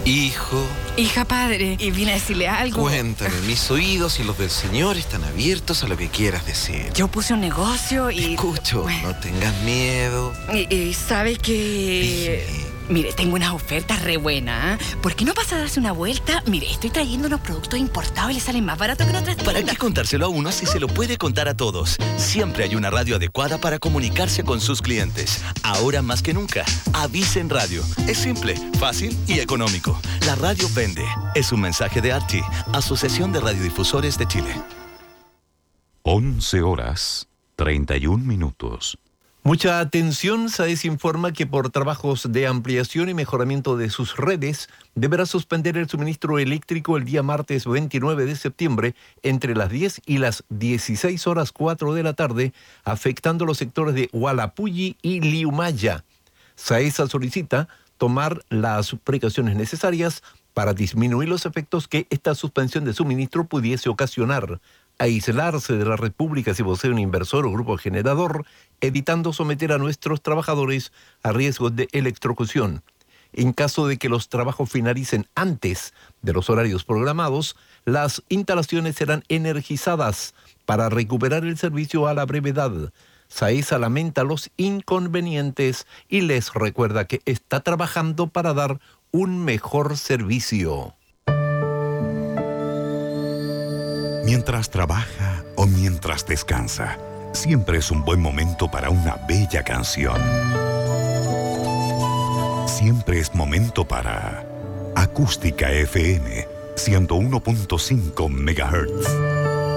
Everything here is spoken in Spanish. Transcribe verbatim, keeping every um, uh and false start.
Hijo. Hija, padre, y vine a decirle algo. Cuéntame, mis oídos y los del Señor están abiertos a lo que quieras decir. Yo puse un negocio y... Te escucho, bueno, no tengas miedo. Y, y sabe que... Dime. Mire, tengo unas ofertas re buenas, ¿eh? ¿Por qué no pasa a darse una vuelta? Mire, estoy trayendo unos productos importados y les salen más baratos que en otras tiendas. ¿Para qué contárselo a uno si se lo puede contar a todos? Siempre hay una radio adecuada para comunicarse con sus clientes. Ahora más que nunca, Avisen Radio. Es simple, fácil y económico. La radio vende. Es un mensaje de ARTI, Asociación de Radiodifusores de Chile. once horas, treinta y un minutos. Mucha atención, SAES informa que por trabajos de ampliación y mejoramiento de sus redes, deberá suspender el suministro eléctrico el día martes veintinueve de septiembre entre las diez y las dieciséis horas cuatro de la tarde, afectando los sectores de Hualapulli y Liumaya. SAESA solicita tomar las precauciones necesarias para disminuir los efectos que esta suspensión de suministro pudiese ocasionar, aislarse de la República si posee un inversor o grupo generador, evitando someter a nuestros trabajadores a riesgos de electrocución. En caso de que los trabajos finalicen antes de los horarios programados, las instalaciones serán energizadas para recuperar el servicio a la brevedad. SAESA lamenta los inconvenientes y les recuerda que está trabajando para dar un mejor servicio. Mientras trabaja o mientras descansa, siempre es un buen momento para una bella canción. Siempre es momento para Acústica F M ciento uno punto cinco megahertz.